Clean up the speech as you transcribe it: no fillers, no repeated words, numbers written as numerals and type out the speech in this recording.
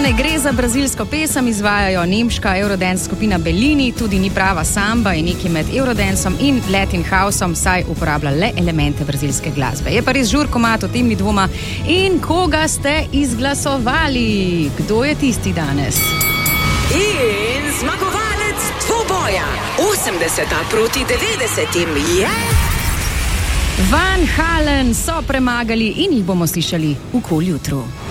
Ne gre za brazilsko pesem, izvajajo nemška eurodance skupina Bellini, tudi ni prava samba in nekaj med eurodanceom in Latin houseom, saj uporablja le elemente brazilske glasbe. Je pa res žur komad, o tem ni dvoma. In koga ste izglasovali? Kdo je tisti danes? In zmagovalec dvoboja 80 proti 90 je... Van Halen so premagali in jih bomo slišali v KUL jutru.